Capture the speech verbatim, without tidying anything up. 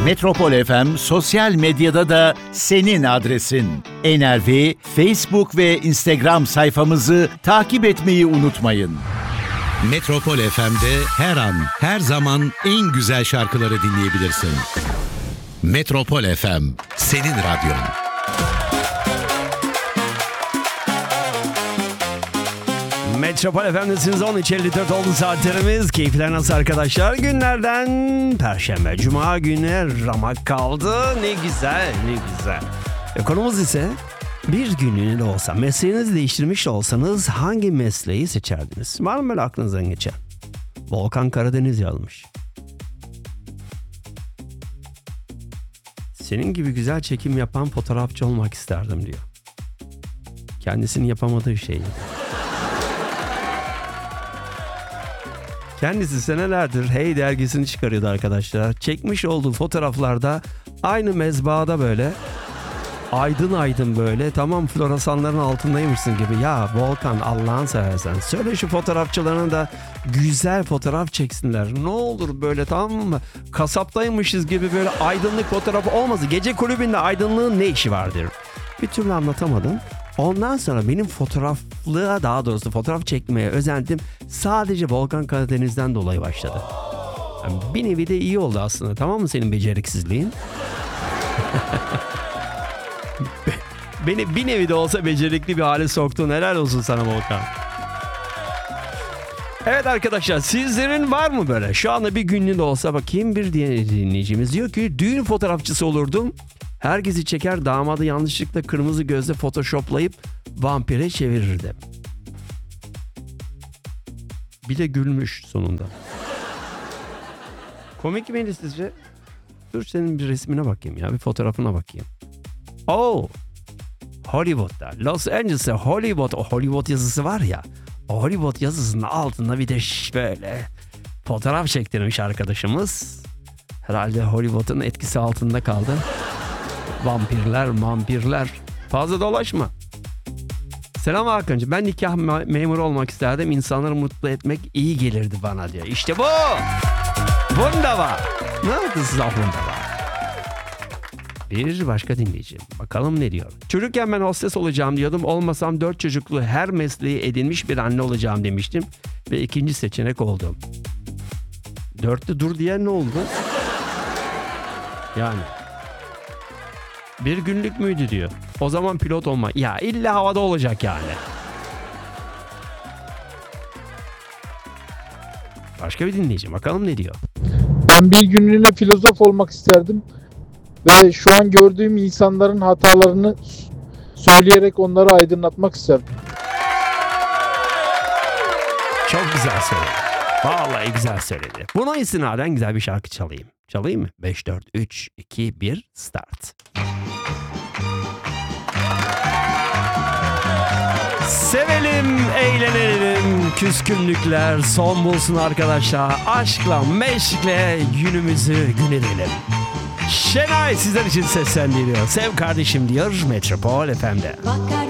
Metropol F M sosyal medyada da senin adresin. N R V, Facebook ve Instagram sayfamızı takip etmeyi unutmayın. Metropol F M'de her an, her zaman en güzel şarkıları dinleyebilirsin. Metropol F M, senin radyon. Metropol F M'desiniz. on üç elli dört oldu saatlerimiz. Keyifler nasıl arkadaşlar? Günlerden Perşembe, Cuma günü ramak kaldı. Ne güzel, ne güzel. E, konumuz ise bir günlüğüne de olsa, mesleğinizi değiştirmiş olsanız hangi mesleği seçerdiniz? Var mı böyle aklınızdan geçen? Volkan Karadeniz yazmış. Senin gibi güzel çekim yapan fotoğrafçı olmak isterdim diyor. Kendisinin yapamadığı şeyi. Kendisi senelerdir Hey dergisini çıkarıyordu arkadaşlar. Çekmiş olduğu fotoğraflarda aynı mezbahada böyle aydın aydın böyle tamam floresanların altındaymışsın gibi. Ya Volkan, Allah'ın seversen söyle şu fotoğrafçılarına da güzel fotoğraf çeksinler. Ne olur böyle, tamam mı? Kasaptaymışız gibi böyle aydınlık fotoğrafı olmasın. Gece kulübünde aydınlığın ne işi vardır? Bir türlü anlatamadım. Ondan sonra benim fotoğraflığa, daha doğrusu fotoğraf çekmeye özendim sadece Volkan Karadeniz'den dolayı başladı. Yani bir nevi de iyi oldu aslında, tamam mı senin beceriksizliğin? Beni bir nevi de olsa becerikli bir hale soktun. Helal olsun sana Volkan. Evet arkadaşlar, sizlerin var mı böyle? Şu anda bir günlüğü de olsa, bakayım, bir diğer dinleyicimiz diyor ki düğün fotoğrafçısı olurdum. Herkesi çeker, damadı yanlışlıkla kırmızı gözle photoshoplayıp vampire çevirirdim. Bir de gülmüş sonunda. Komik miydi sizce? Dur senin bir resmine bakayım ya, bir fotoğrafına bakayım. Oh, Hollywood'da, Los Angeles'ta Hollywood, o Hollywood yazısı var ya, o Hollywood yazısının altında bir de böyle fotoğraf çektirmiş arkadaşımız. Herhalde Hollywood'un etkisi altında kaldı. Vampirler, vampirler. Fazla dolaşma. Selam Hakan'cığım. Ben nikah me- memuru olmak isterdim. İnsanları mutlu etmek iyi gelirdi bana diyor. İşte bu. Wunderbar. Ne Wunderbar. Bir başka dinleyicim. Bakalım ne diyor. Çocukken ben hostes olacağım diyordum. Olmasam dört çocuklu her mesleği edinmiş bir anne olacağım demiştim. Ve ikinci seçenek oldum. Dörtte dur diyen ne oldu? Yani. Bir günlük müydü diyor. O zaman pilot olma. Ya illa havada olacak yani. Başka bir dinleyeceğim. Bakalım ne diyor. Ben bir günlüğüne filozof olmak isterdim. Ve şu an gördüğüm insanların hatalarını söyleyerek onları aydınlatmak isterdim. Çok güzel söyledi. Vallahi güzel söyledi. Buna istinaden güzel bir şarkı çalayım. Çalayım mı? beş, dört, üç, iki, bir, start. Sevelim, eğlenelim, küskünlükler son bulsun arkadaşlar. Aşkla, meşkle günümüzü gün edelim. Şenay sizler için seslendiriyor. Sev kardeşim diyor Metropol F M'de.